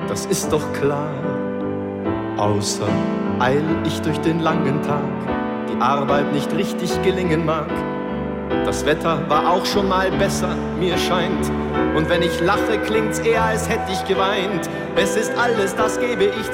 das ist doch klar. Außer eil ich durch den langen Tag, die Arbeit nicht richtig gelingen mag. Das Wetter war auch schon mal besser, mir scheint. Und wenn ich lache, klingt's eher, als hätte ich geweint. Es ist alles, das gebe ich